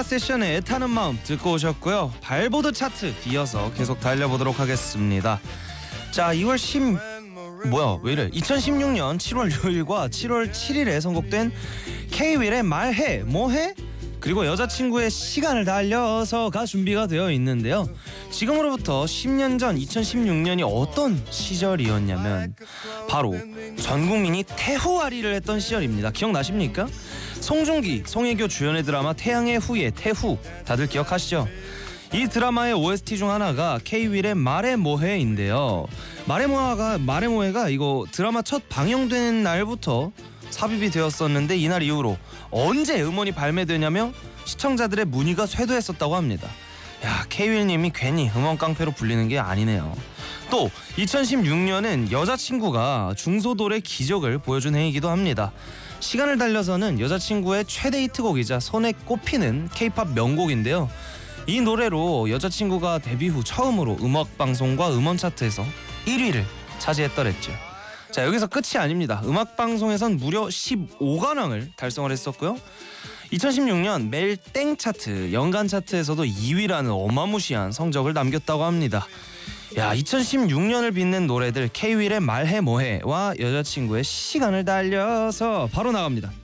세션의 애타는 마음 듣고 오셨고요. 발보드 차트 이어서 계속 달려보도록 하겠습니다. 자, 2016년 7월 6일과 7월 7일에 선곡된 K-윌의 말해 뭐해? 그리고 여자친구의 시간을 달려서가 준비가 되어 있는데요. 지금으로부터 10년 전 2016년이 어떤 시절이었냐면 바로 전 국민이 태후아리를 했던 시절입니다. 기억나십니까? 송중기, 송혜교 주연의 드라마 태양의 후예 태후 다들 기억하시죠? 이 드라마의 OST 중 하나가 K-윌의 말해 뭐해인데요. 말해 뭐해가 이거 드라마 첫 방영된 날부터 삽입이 되었었는데 이날 이후로 언제 음원이 발매되냐며 시청자들의 문의가 쇄도했었다고 합니다. 야, K-윌님이 괜히 음원 깡패로 불리는 게 아니네요. 또 2016년은 여자친구가 중소돌의 기적을 보여준 해이기도 합니다. 시간을 달려서는 여자친구의 최대 히트곡이자 손에 꼽히는 K-팝 명곡인데요. 이 노래로 여자친구가 데뷔 후 처음으로 음악방송과 음원 차트에서 1위를 차지했더랬죠. 자, 여기서 끝이 아닙니다. 음악방송에선 무려 15관왕을 달성을 했었고요. 2016년 매일 땡 차트, 연간 차트에서도 2위라는 어마무시한 성적을 남겼다고 합니다. 야, 2016년을 빛낸 노래들 K-윌의 말해 뭐해와 여자친구의 시간을 달려서 바로 나갑니다.